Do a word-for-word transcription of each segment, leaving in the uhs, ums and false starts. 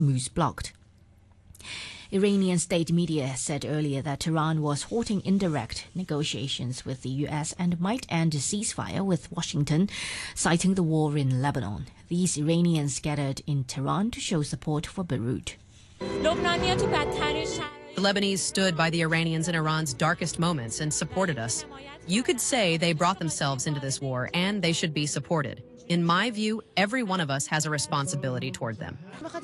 Hormuz blocked. Iranian state media said earlier that Tehran was halting indirect negotiations with the U S and might end a ceasefire with Washington, citing the war in Lebanon. These Iranians gathered in Tehran to show support for Beirut. The Lebanese stood by the Iranians in Iran's darkest moments and supported us. You could say they brought themselves into this war, and they should be supported. In my view, every one of us has a responsibility toward them.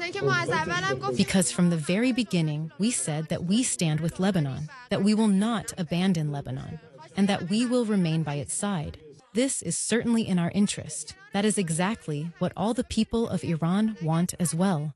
Because from the very beginning, we said that we stand with Lebanon, that we will not abandon Lebanon, and that we will remain by its side. This is certainly in our interest. That is exactly what all the people of Iran want as well.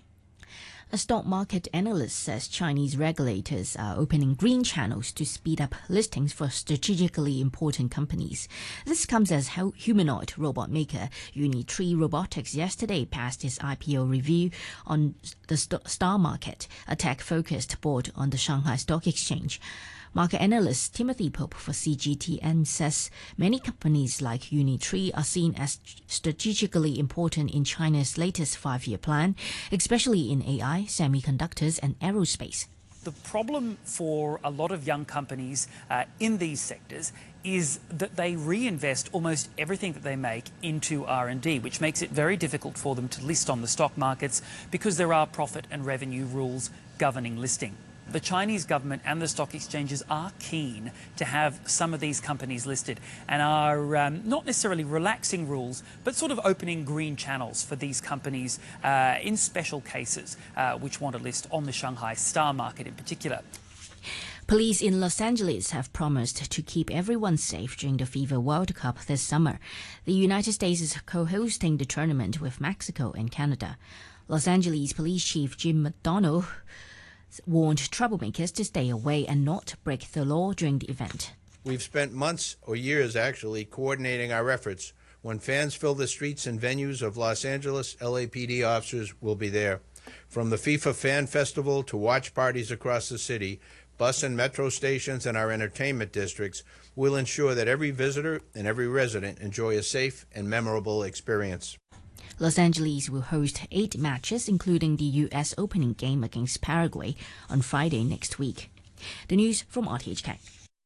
A stock market analyst says Chinese regulators are opening green channels to speed up listings for strategically important companies. This comes as humanoid robot maker Unitree Robotics yesterday passed its I P O review on the Star Market, a tech-focused board on the Shanghai Stock Exchange. Market analyst Timothy Pope for C G T N says many companies like Unitree are seen as strategically important in China's latest five-year plan, especially in A I, semiconductors and aerospace. The problem for a lot of young companies uh, in these sectors is that they reinvest almost everything that they make into R and D, which makes it very difficult for them to list on the stock markets because there are profit and revenue rules governing listing. The Chinese government and the stock exchanges are keen to have some of these companies listed and are um, not necessarily relaxing rules, but sort of opening green channels for these companies uh, in special cases uh, which want to list on the Shanghai Star Market in particular. Police in Los Angeles have promised to keep everyone safe during the FIFA World Cup this summer. The United States is co-hosting the tournament with Mexico and Canada. Los Angeles Police Chief Jim McDonnell warned troublemakers to stay away and not break the law during the event. We've spent months or years actually coordinating our efforts. When fans fill the streets and venues of Los Angeles, L A P D officers will be there. From the FIFA Fan Festival to watch parties across the city, bus and metro stations and our entertainment districts will ensure that every visitor and every resident enjoy a safe and memorable experience. Los Angeles will host eight matches, including the U S opening game against Paraguay on Friday next week. The news from R T H K.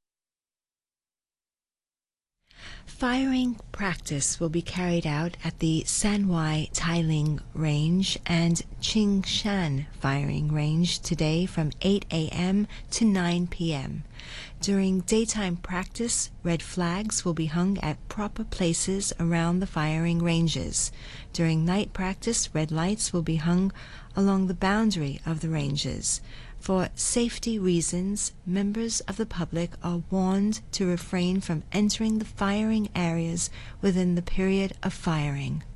Firing practice will be carried out at the Sanwai Tailing Range and Qingshan Firing Range today from eight a m to nine p m During daytime practice, red flags will be hung at proper places around the firing ranges. During night practice, red lights will be hung along the boundary of the ranges. For safety reasons, members of the public are warned to refrain from entering the firing areas within the period of firing.